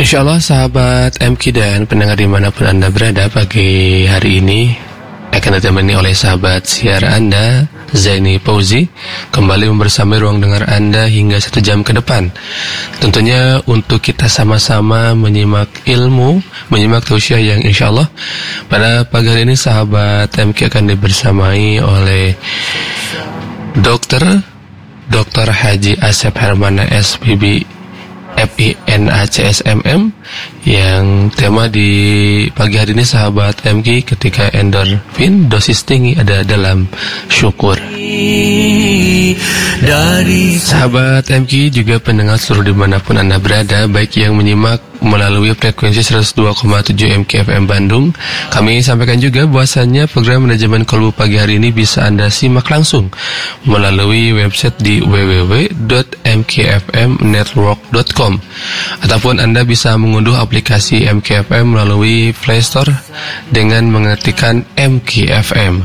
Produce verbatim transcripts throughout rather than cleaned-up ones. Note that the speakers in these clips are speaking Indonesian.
InsyaAllah sahabat M Q dan pendengar dimanapun Anda berada, pagi hari ini akan ditemani oleh sahabat siar Anda, Zaini Fauzi, kembali membersamai ruang dengar Anda hingga satu jam ke depan. Tentunya untuk kita sama-sama menyimak ilmu, menyimak tausiah yang insyaAllah pada pagi hari ini sahabat M Q akan dibersamai oleh Dokter Dokter Haji Asep Hermana S P B F I N A C S M M, yang tema di pagi hari ini sahabat M Q ketika endorfin dosis tinggi ada dalam syukur. Dari sahabat M Q juga pendengar seluruh dimanapun Anda berada, baik yang menyimak melalui frekuensi seratus dua koma tujuh M K F M Bandung, kami sampaikan juga bahwasannya program manajemen kolbu pagi hari ini bisa Anda simak langsung melalui website di w w w dot m k f m network dot com, ataupun Anda bisa mengunduh aplikasi M K F M melalui Play Store dengan mengetikkan M K F M.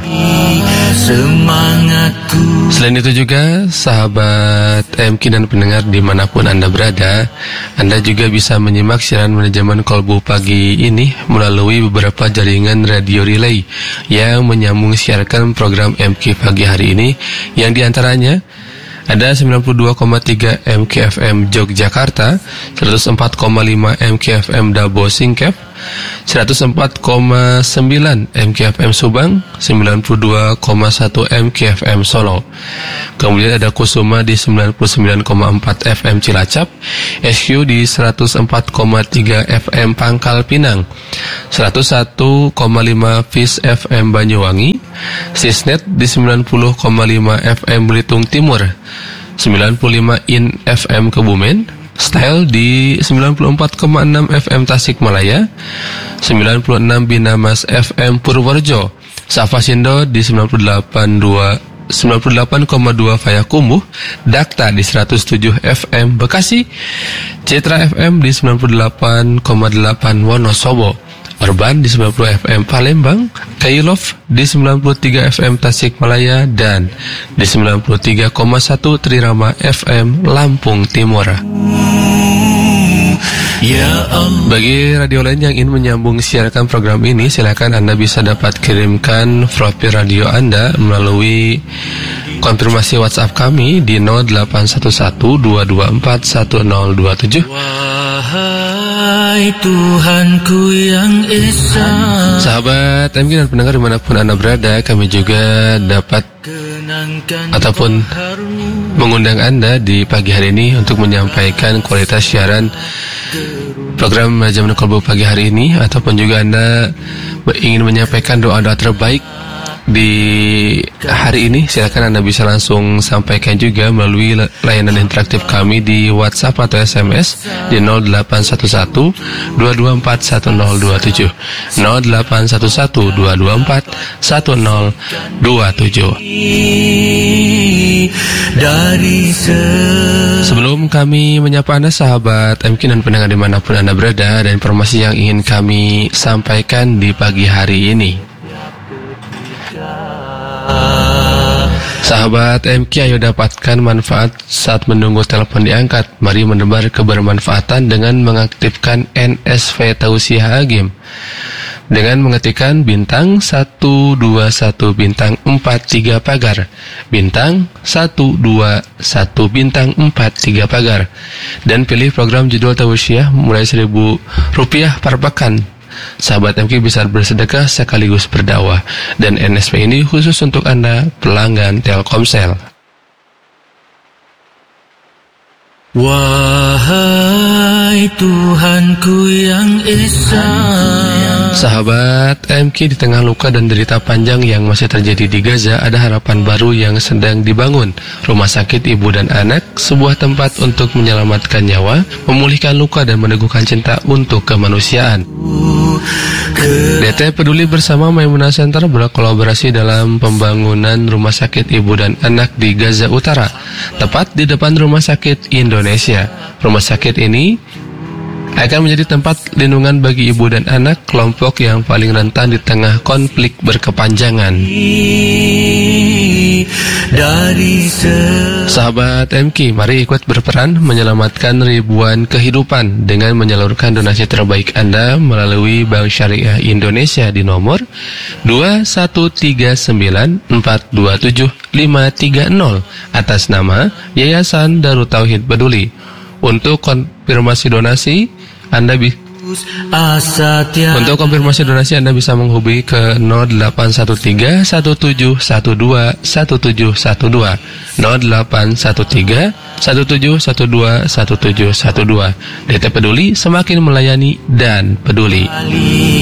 Selain itu juga sahabat M K dan pendengar dimanapun Anda berada, Anda juga bisa menyimak siaran manajemen kolbu pagi ini melalui beberapa jaringan radio relay yang menyambung siarkan program M K pagi hari ini, yang diantaranya ada sembilan puluh dua koma tiga M K F M Yogyakarta, seratus empat koma lima M K F M Dabo Singkep, seratus empat koma sembilan M K F M Subang, sembilan puluh dua koma satu M K F M Solo. Kemudian ada Kusuma di sembilan puluh sembilan koma empat F M Cilacap, S Q di seratus empat koma tiga F M Pangkal Pinang, seratus satu koma lima Fis F M Banyuwangi, Sisnet di sembilan puluh koma lima F M Belitung Timur, sembilan puluh lima In F M Kebumen, Style di sembilan puluh empat koma enam F M Tasikmalaya, sembilan puluh enam Binamas F M Purworejo, Safasindo di sembilan puluh delapan koma dua Payakumbuh, Dakta di seratus tujuh F M Bekasi, Citra F M di sembilan puluh delapan koma delapan Wonosobo, Urban di sembilan puluh F M Palembang, Kailov di sembilan puluh tiga F M Tasikmalaya, dan di sembilan puluh tiga koma satu Trirama F M Lampung Timur. Ya Allah. Bagi radio lain yang ingin menyambung siarkan program ini, silakan Anda bisa dapat kirimkan profil radio Anda melalui konfirmasi WhatsApp kami di nol delapan satu satu dua dua empat satu nol dua tujuh. Wahai Tuhanku yang Esa. Sahabat M K dan pendengar dimanapun Anda berada, kami juga dapat ataupun mengundang Anda di pagi hari ini untuk menyampaikan kualitas siaran program manajemen kolbu pagi hari ini, ataupun juga Anda ingin menyampaikan doa-doa terbaik di hari ini, silakan Anda bisa langsung sampaikan juga melalui layanan interaktif kami di WhatsApp atau S M S di nol delapan satu satu dua dua empat satu nol dua tujuh, nol delapan satu satu dua dua empat satu nol dua tujuh. Sebelum kami menyapa Anda sahabat M K dan pendengar dimanapun Anda berada, dan informasi yang ingin kami sampaikan di pagi hari ini, sahabat M K, ayo dapatkan manfaat saat menunggu telepon diangkat. Mari menebar kebermanfaatan dengan mengaktifkan N S V Tausiah Agim dengan mengetikkan bintang satu dua satu bintang empat tiga pagar, bintang satu dua satu bintang empat tiga pagar, dan pilih program judul tausiah mulai seribu rupiah per pekan. Sahabat M K bisa bersedekah sekaligus berdakwah, dan N S P ini khusus untuk Anda pelanggan Telkomsel. Wahai Tuhanku yang Esa. Sahabat M K, di tengah luka dan derita panjang yang masih terjadi di Gaza, ada harapan baru yang sedang dibangun. Rumah Sakit Ibu dan Anak, sebuah tempat untuk menyelamatkan nyawa, memulihkan luka dan meneguhkan cinta untuk kemanusiaan. D T Peduli bersama Maimunah Center berkolaborasi dalam pembangunan Rumah Sakit Ibu dan Anak di Gaza Utara, tepat di depan Rumah Sakit Indonesia. Rumah sakit ini akan menjadi tempat lindungan bagi ibu dan anak, kelompok yang paling rentan di tengah konflik berkepanjangan. Dari sahabat M K, mari ikut berperan menyelamatkan ribuan kehidupan dengan menyalurkan donasi terbaik Anda melalui Bank Syariah Indonesia di nomor dua satu tiga sembilan empat dua tujuh lima tiga nol atas nama Yayasan Darut Tauhid Peduli. Untuk konfirmasi donasi, Anda bisa Untuk konfirmasi donasi Anda bisa menghubungi ke nol delapan satu tiga satu tujuh satu dua satu tujuh satu dua nol delapan satu tiga satu tujuh satu dua satu tujuh satu dua. D T Peduli, semakin melayani dan peduli.